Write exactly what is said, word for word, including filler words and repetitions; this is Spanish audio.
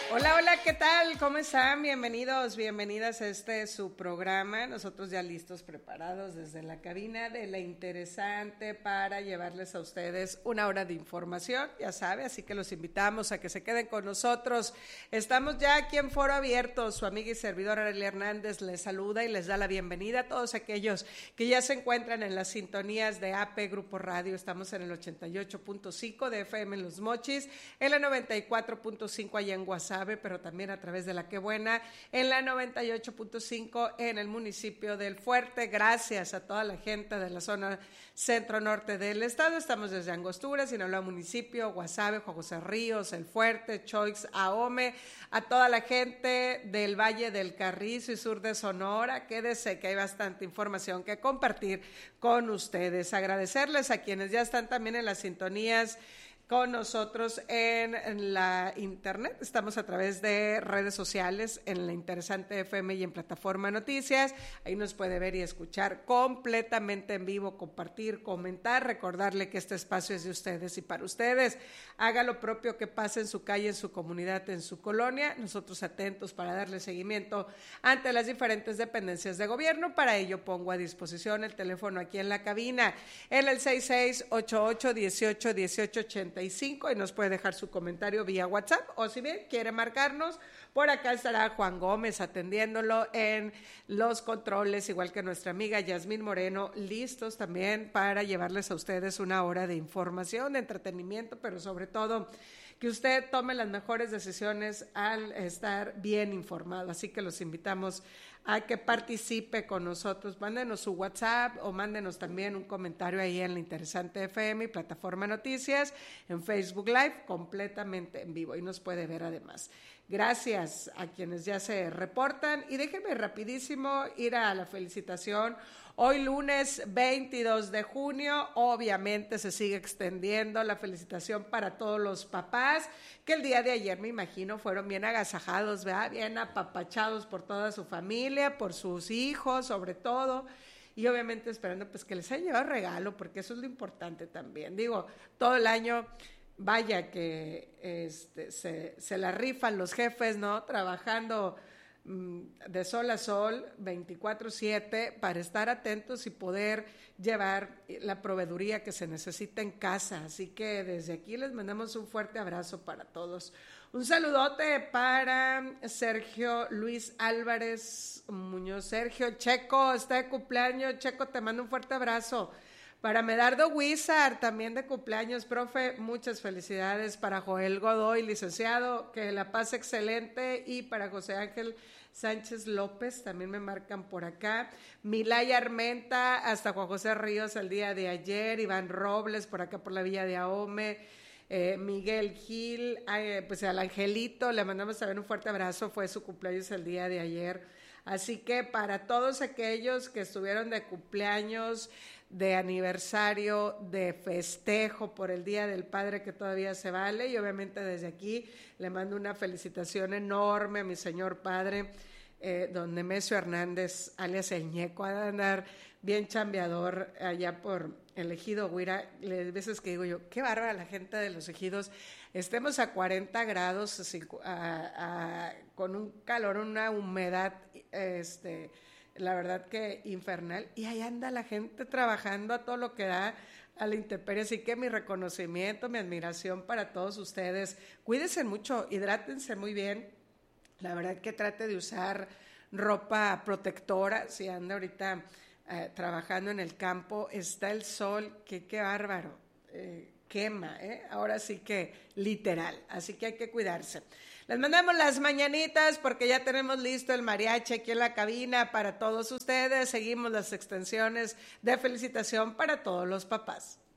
Hola, hola, ¿qué tal? ¿Cómo están? Bienvenidos, bienvenidas a este su programa. Nosotros ya listos, preparados desde la cabina de La Interesante para llevarles a ustedes una hora de información, ya sabe, así que los invitamos a que se queden con nosotros. Estamos ya aquí en Foro Abierto, su amiga y servidora Arely Hernández les saluda y les da la bienvenida a todos aquellos que ya se encuentran en las sintonías de A P Grupo Radio. Estamos en el ochenta y ocho punto cinco de F M en Los Mochis, en la noventa y cuatro punto cinco allá en Guasave, pero también a través de La Qué Buena, en la noventa y ocho punto cinco en el municipio del Fuerte. Gracias a toda la gente de la zona centro-norte del estado. Estamos desde Angostura, Sinaloa municipio, Guasave, Juan José Ríos, El Fuerte, Choix, Ahome, a toda la gente del Valle del Carrizo y sur de Sonora. Quédese que hay bastante información que compartir con ustedes. Agradecerles a quienes ya están también en las sintonías con nosotros en la internet. Estamos a través de redes sociales, en La Interesante F M y en Plataforma Noticias. Ahí nos puede ver y escuchar completamente en vivo, compartir, comentar, recordarle que este espacio es de ustedes y para ustedes. Haga lo propio que pase en su calle, en su comunidad, en su colonia. Nosotros atentos para darle seguimiento ante las diferentes dependencias de gobierno. Para ello pongo a disposición el teléfono aquí en la cabina, en el seis seis ocho ocho, dieciocho, dieciocho, ochenta y cinco, y nos puede dejar su comentario vía WhatsApp, o si bien quiere marcarnos, por acá estará Juan Gómez atendiéndolo en los controles, igual que nuestra amiga Yasmín Moreno, listos también para llevarles a ustedes una hora de información, de entretenimiento, pero sobre todo que usted tome las mejores decisiones al estar bien informado. Así que los invitamos a que participe con nosotros. Mándenos su WhatsApp o mándenos también un comentario ahí en La Interesante F M y Plataforma Noticias, en Facebook Live, completamente en vivo, y nos puede ver además. Gracias a quienes ya se reportan, y déjenme rapidísimo ir a la felicitación. Hoy lunes veintidós de junio, obviamente se sigue extendiendo la felicitación para todos los papás, que el día de ayer me imagino fueron bien agasajados, ¿verdad? Bien apapachados por toda su familia, por sus hijos sobre todo, y obviamente esperando pues que les haya llevado regalo, porque eso es lo importante también. Digo, todo el año, vaya que este, se, se la rifan los jefes, ¿no? Trabajando de sol a sol, veinticuatro siete, para estar atentos y poder llevar la proveeduría que se necesita en casa. Así que desde aquí les mandamos un fuerte abrazo para todos. Un saludote para Sergio Luis Álvarez Muñoz. Sergio, Checo, está de cumpleaños. Checo, te mando un fuerte abrazo. Para Medardo Huizar, también de cumpleaños, profe, muchas felicidades. Para Joel Godoy, licenciado, que la pase excelente. Y para José Ángel Sánchez López, también me marcan por acá. Milay Armenta, hasta Juan José Ríos el día de ayer. Iván Robles, por acá por la Villa de Ahome. Eh, Miguel Gil, eh, pues al Angelito, le mandamos también un fuerte abrazo, fue su cumpleaños el día de ayer. Así que para todos aquellos que estuvieron de cumpleaños, de aniversario, de festejo por el Día del Padre, que todavía se vale, y obviamente desde aquí le mando una felicitación enorme a mi señor padre, eh, don Nemesio Hernández, alias El Ñeco, a andar bien chambeador allá por el ejido Huira. Las veces que digo yo, qué bárbara la gente de los ejidos, estemos a cuarenta grados, a, a, con un calor, una humedad, este... la verdad que infernal, y ahí anda la gente trabajando a todo lo que da a la intemperie. Así que mi reconocimiento, mi admiración para todos ustedes. Cuídense mucho, hidrátense muy bien, la verdad que trate de usar ropa protectora si anda ahorita eh, trabajando en el campo. Está el sol, que qué bárbaro, eh, quema, ¿eh? Ahora sí que literal, así que hay que cuidarse. Les mandamos las mañanitas porque ya tenemos listo el mariachi aquí en la cabina para todos ustedes. Seguimos las extensiones de felicitación para todos los papás.